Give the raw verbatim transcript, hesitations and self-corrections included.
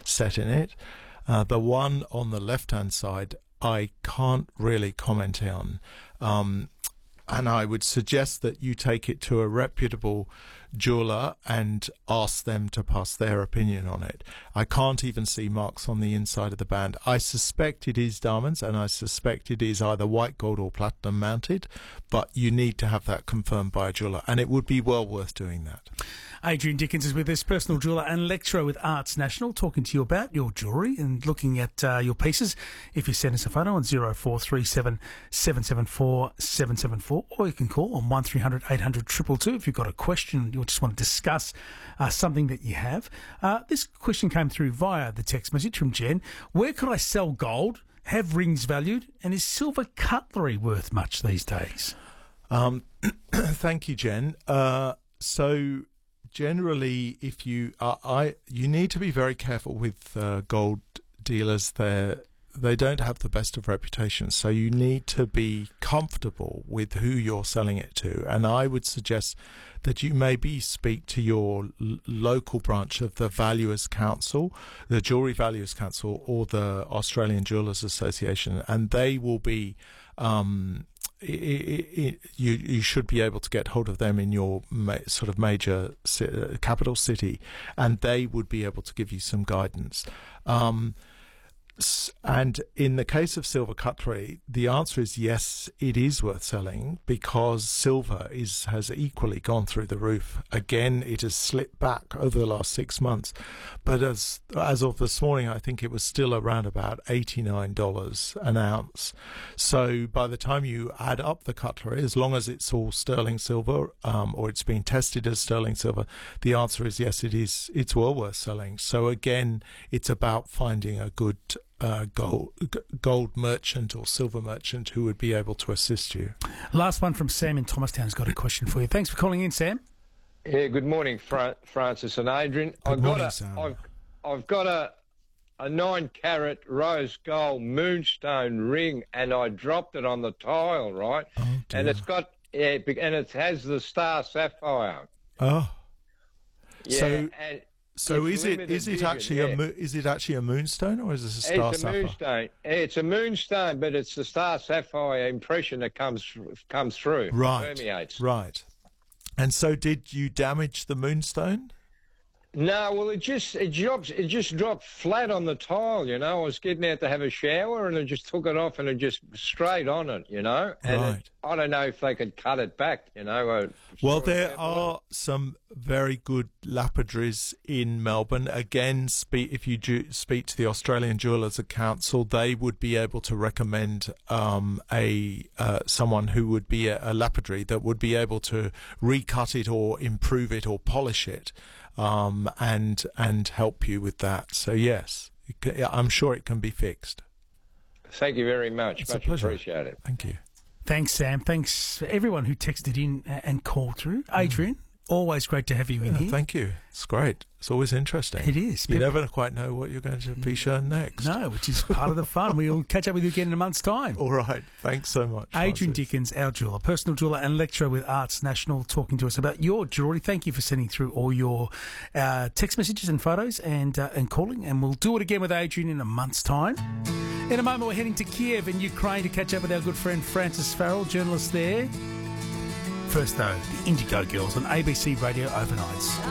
set in it. Uh, the one on the left-hand side, I can't really comment on. Um, and I would suggest that you take it to a reputable jeweller and ask them to pass their opinion on it. I can't even see marks on the inside of the band. I suspect it is diamonds, and I suspect it is either white gold or platinum mounted, but you need to have that confirmed by a jeweller, and it would be well worth doing that. Adrian Dickens is with us, personal jeweller and lecturer with Arts National, talking to you about your jewellery and looking at uh, your pieces. If you send us a photo on zero four three seven, seven seven four, seven seven four, or you can call on one three hundred, eight hundred, two two two if you've got a question you just want to discuss uh, something that you have. Uh, this question came through via the text message from Jen. Where could I sell gold, have rings valued, and is silver cutlery worth much these days? Um, thank you, Jen. Uh, so... Generally, if you uh, I you need to be very careful with uh, gold dealers. They they don't have the best of reputations, so you need to be comfortable with who you're selling it to. And I would suggest that you maybe speak to your l- local branch of the Valuers Council, the Jewellery Valuers Council, or the Australian Jewellers Association, and they will be. Um, It, it, it, you you should be able to get hold of them in your ma- sort of major ci- uh, capital city, and they would be able to give you some guidance. Um, s- and in the case of silver cutlery, the answer is yes, it is worth selling, because silver is has equally gone through the roof. Again, it has slipped back over the last six months, but as as of this morning, I think it was still around about eighty-nine dollars an ounce. So by the time you add up the cutlery, as long as it's all sterling silver, um, or it's been tested as sterling silver, the answer is yes, it is. It's well worth selling. So again, it's about finding a good uh, gold gold merchant or silver merchant who would be able to assist you. Last one from Sam in Thomastown's got a question for you. Thanks for calling in, Sam. Yeah, good morning, Fra- Francis and Adrian. Good I've morning, got a, Sam. I've, I've got a a nine carat rose gold moonstone ring, and I dropped it on the tile, right? Oh, dear. And it's got yeah, and it has the star sapphire. Oh, Yeah, so and so it's is it limited is it vision, actually yeah. a mo- is it actually a moonstone, or is it a star It's a sapphire? moonstone. It's a moonstone, but it's the star sapphire impression that comes comes through, Right, permeates. right. And so, did you damage the moonstone? No, well, it just it drops. It just dropped flat on the tile. You know, I was getting out to have a shower, and I just took it off, and it just straight on it. You know, and Right. it, I don't know if they could cut it back. You know. Or Well, sort of there have are some very good lapidaries in Melbourne. Again, speak, if you ju- speak to the Australian Jewellers Council, they would be able to recommend um, a uh, someone who would be a, a lapidary that would be able to recut it or improve it or polish it, um, and and help you with that. So yes, it ca- I'm sure it can be fixed. Thank you very much. It's a Much pleasure. appreciated. Thank you. Thanks, Sam. Thanks for everyone who texted in and called through. Adrian, always great to have you in Yeah, here. thank you. It's great. It's always interesting. It is. You But- never quite know what you're going to be shown next. No, which is part of the fun. We'll catch up with you again in a month's time. All right. Thanks so much. Adrian Francis. Dickens, our jeweller, personal jeweller and lecturer with Arts National, talking to us about your jewellery. Thank you for sending through all your uh, text messages and photos and uh, and calling. And we'll do it again with Adrian in a month's time. In a moment, we're heading to Kiev in Ukraine to catch up with our good friend Francis Farrell, journalist there. First, though, the Indigo Girls on A B C Radio Overnights.